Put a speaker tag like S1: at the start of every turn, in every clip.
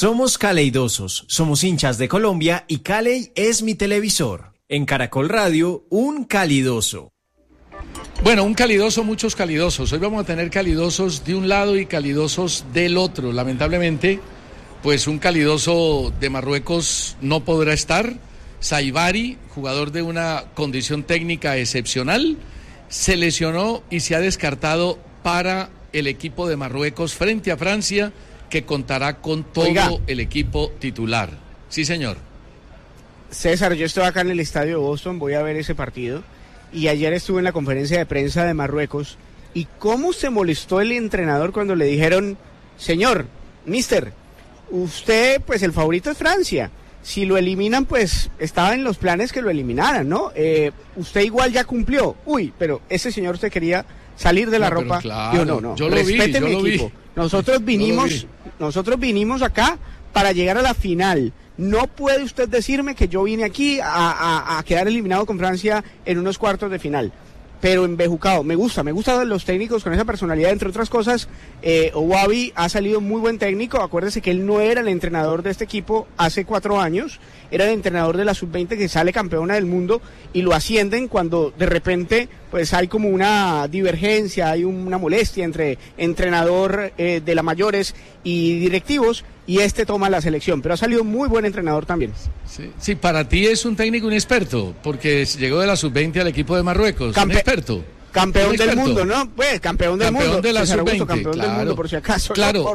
S1: Somos caleidosos, somos hinchas de Colombia y Caley es mi televisor. En Caracol Radio, un calidoso.
S2: Bueno, un calidoso, muchos calidosos. Hoy vamos a tener calidosos de un lado y calidosos del otro. Lamentablemente, pues un calidoso de Marruecos no podrá estar. Saibari, jugador de una condición técnica excepcional, se lesionó y se ha descartado para el equipo de Marruecos frente a Francia, que contará con todo el equipo titular. Sí, señor.
S3: César, yo estoy acá en el estadio de Boston, voy a ver ese partido, y ayer estuve en la conferencia de prensa de Marruecos, y cómo se molestó el entrenador cuando le dijeron, señor, mister, usted, pues el favorito es Francia, si lo eliminan, pues estaba en los planes que lo eliminaran, ¿no? Usted igual ya cumplió, pero ese señor usted quería salir de la ropa.
S2: Claro,
S3: no,
S2: yo lo vi.
S3: Nosotros vinimos acá para llegar a la final. No puede usted decirme que yo vine aquí a quedar eliminado con Francia en unos cuartos de final. Pero embejucado, me gusta los técnicos con esa personalidad, entre otras cosas. Ouabi ha salido muy buen técnico. Acuérdese que él no era el entrenador de este equipo hace 4 años, era el entrenador de la sub-20 que sale campeona del mundo y lo ascienden cuando de repente pues hay como una divergencia, hay una molestia entre entrenador de la mayores y directivos, y toma la selección, pero ha salido muy buen entrenador también.
S2: Sí, para ti es un técnico inexperto, porque llegó de la sub-20 al equipo de Marruecos, un experto.
S3: Campeón del mundo, ¿no? Pues campeón del mundo.
S2: De la sub-20,
S3: campeón del mundo, por si acaso.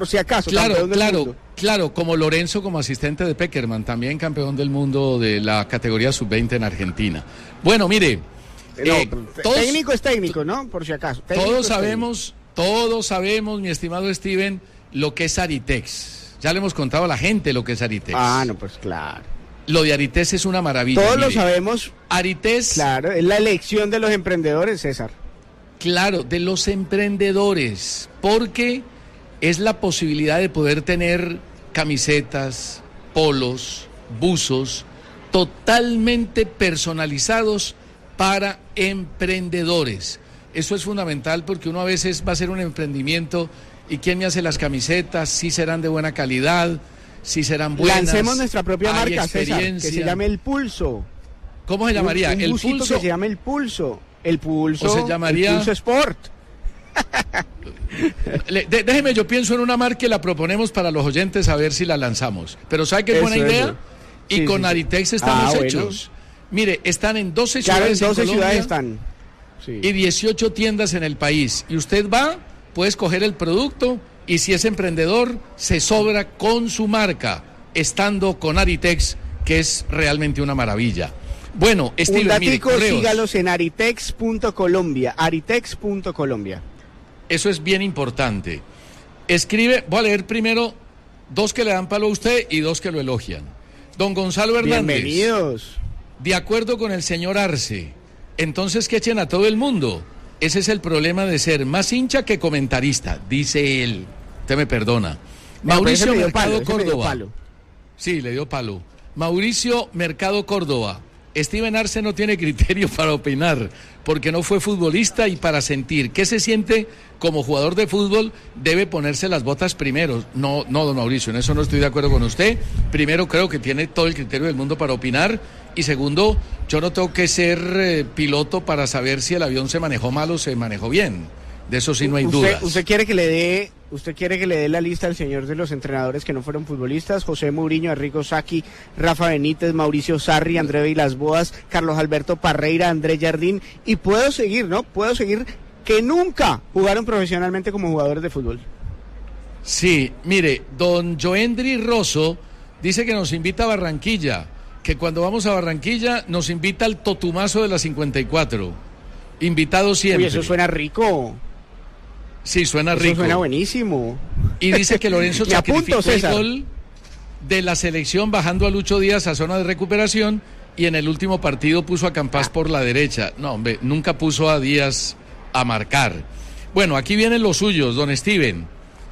S2: Claro, como Lorenzo, como asistente de Peckerman, también campeón del mundo de la categoría sub-20 en Argentina. Bueno, mire,
S3: técnico es técnico, ¿no? Por si acaso.
S2: Todos sabemos, mi estimado Steven, lo que es Aritex. Ya le hemos contado a la gente lo que es Aritex.
S3: No, pues claro.
S2: Lo de Aritex es una maravilla.
S3: Todos lo sabemos.
S2: Aritex.
S3: Claro, es la elección de los emprendedores, César.
S2: Claro, de los emprendedores, porque es la posibilidad de poder tener camisetas, polos, buzos, totalmente personalizados para emprendedores. Eso es fundamental porque uno a veces va a hacer un emprendimiento y ¿quién me hace las camisetas? Si serán de buena calidad, si serán buenas.
S3: Lancemos nuestra propia marca, César, que se llame El Pulso.
S2: ¿Cómo se llamaría?
S3: El Pulso. Que se llame El Pulso. El Pulso.
S2: O se llamaría
S3: El Pulso Sport.
S2: Déjeme, yo pienso en una marca y la proponemos para los oyentes a ver si la lanzamos. Pero ¿sabe qué es buena idea? Y con Aritex estamos hechos. Mire, están en 12 ciudades en Colombia.
S3: Ciudades están.
S2: Sí. Y 18 tiendas en el país. Y usted va, puede escoger el producto y si es emprendedor, se sobra con su marca, estando con Aritex, que es realmente una maravilla. Bueno, Steven, mire,
S3: sígalos en aritex.colombia, aritex.colombia.
S2: Eso es bien importante. Escribe, voy a leer primero 2 que le dan palo a usted y 2 que lo elogian. Don Gonzalo Hernández.
S3: Bienvenidos.
S2: De acuerdo con el señor Arce, entonces que echen a todo el mundo. Ese es el problema de ser más hincha que comentarista, dice él. Usted me perdona. Mauricio Mercado Córdoba. Sí, le dio palo. Mauricio Mercado Córdoba. Steven Arce no tiene criterio para opinar, porque no fue futbolista y para sentir qué se siente como jugador de fútbol debe ponerse las botas primero. No, don Mauricio, en eso no estoy de acuerdo con usted. Primero, creo que tiene todo el criterio del mundo para opinar, y segundo, yo no tengo que ser piloto para saber si el avión se manejó mal o se manejó bien. De eso sí no hay dudas.
S3: ¿Usted quiere que le dé la lista al señor de los entrenadores que no fueron futbolistas? José Mourinho, Arrigo Sacchi, Rafa Benítez, Mauricio Sarri, André Vilas Boas, Carlos Alberto Parreira, André Jardín, y puedo seguir, ¿no? Puedo seguir, que nunca jugaron profesionalmente como jugadores de fútbol.
S2: Sí, mire, don Joendry Rosso dice que nos invita a Barranquilla, que cuando vamos a Barranquilla nos invita al Totumazo de la 54. Invitado siempre.
S3: Uy, eso suena rico.
S2: Sí, suena rico.
S3: Eso suena buenísimo.
S2: Y dice que Lorenzo sacrificó el gol de la selección bajando a Lucho Díaz a zona de recuperación y en el último partido puso a Campas por la derecha. No, hombre, nunca puso a Díaz a marcar. Bueno, aquí vienen los suyos, don Steven.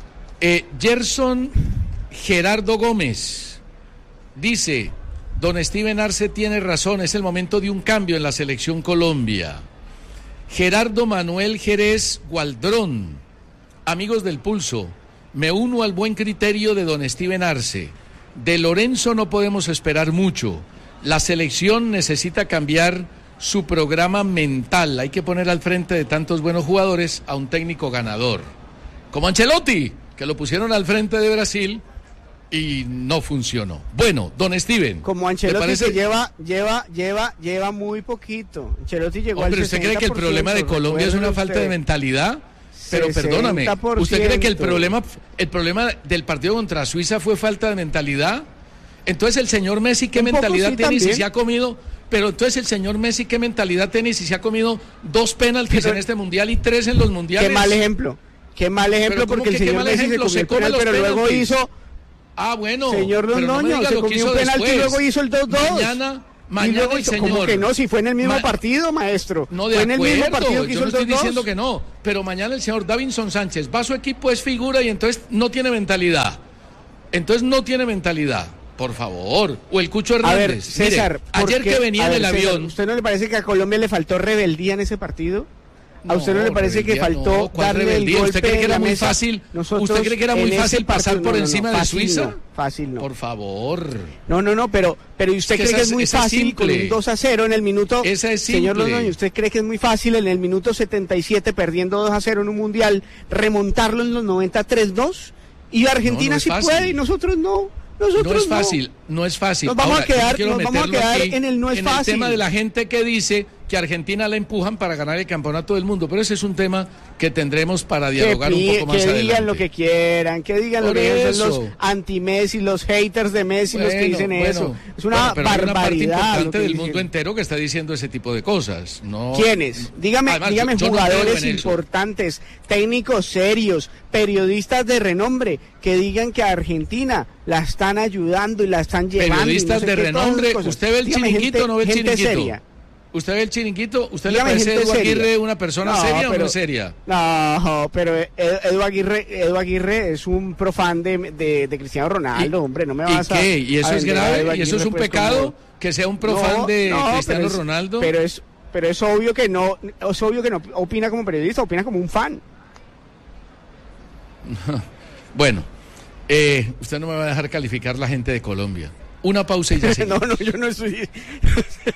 S2: Gerson Gerardo Gómez dice, don Steven Arce tiene razón, es el momento de un cambio en la selección Colombia. Gerardo Manuel Jerez Gualdrón, amigos del Pulso, me uno al buen criterio de don Steven Arce. De Lorenzo no podemos esperar mucho. La selección necesita cambiar su programa mental. Hay que poner al frente de tantos buenos jugadores a un técnico ganador. Como Ancelotti, que lo pusieron al frente de Brasil y no funcionó. Bueno, don Steven.
S3: Como Ancelotti que lleva muy poquito. Ancelotti llegó al 60%.
S2: ¿Pero usted cree que el problema de Colombia es una falta de mentalidad? Pero perdóname, ¿usted cree que el problema del partido contra Suiza fue falta de mentalidad? Entonces el señor Messi, ¿qué mentalidad tiene si se ha comido? Pero entonces el señor Messi, ¿qué mentalidad tiene si se ha comido 2 penaltis en este mundial y 3 en los mundiales?
S3: Qué mal ejemplo porque el señor Messi se comió el penal, pero luego hizo...
S2: Ah, bueno.
S3: Señor Londoño, se comió un penalti y luego hizo el 2-2.
S2: Mañana el señor...
S3: ¿Cómo que no? Si fue en el mismo partido, maestro.
S2: No, de
S3: fue en el
S2: acuerdo,
S3: mismo partido que hizo
S2: yo no
S3: el 2-2.
S2: estoy diciendo que no, pero mañana el señor Davinson Sánchez va a su equipo, es figura y entonces no tiene mentalidad. Por favor. O el Cucho Hernández.
S3: A ver, César,
S2: mire, ayer que venía en el avión...
S3: ¿Usted no le parece que a Colombia le faltó rebeldía en ese partido? ¿A usted no le parece que faltó darle el golpe?
S2: ¿Usted cree que era muy fácil? ¿Usted cree que era muy fácil pasar por encima de Suiza?
S3: Fácil no.
S2: Por favor.
S3: No, pero ¿usted cree que es muy fácil con un 2-0 en el minuto?
S2: Esa es simple.
S3: Señor Londoño, ¿usted cree que es muy fácil en el minuto 77 perdiendo 2-0 en un mundial remontarlo en los 90 3-2? Y Argentina sí puede y nosotros no.
S2: No es fácil. Nos
S3: vamos a quedar en el no es fácil.
S2: El tema de la gente que dice que a Argentina la empujan para ganar el campeonato del mundo, pero ese es un tema que tendremos para dialogar un poco más adelante.
S3: Que digan lo que quieran, que digan lo que quieran, son los anti-Messi, los haters de Messi los que dicen eso. Es una barbaridad.
S2: Hay una parte importante del mundo entero que está diciendo ese tipo de cosas. No.
S3: ¿Quiénes? Dígame jugadores importantes, técnicos serios, periodistas de renombre, que digan que a Argentina la están ayudando y la están llevando.
S2: Periodistas de renombre, ¿usted ve el Chiringuito o no ve el Chiringuito? Seria. ¿Usted ve el Chiringuito? ¿Usted le parece Edu Aguirre una persona seria o no seria?
S3: No, pero Edu Aguirre es un profan de Cristiano Ronaldo, hombre, no me vas a...
S2: ¿Y qué? ¿Y eso es grave? ¿Y eso es un pecado? ¿Que sea un profan de Cristiano Ronaldo?
S3: Pero es obvio que no opina como periodista, opina como un fan.
S2: Bueno, usted no me va a dejar calificar la gente de Colombia. Una pausa y ya seguimos.
S3: No, yo no estoy...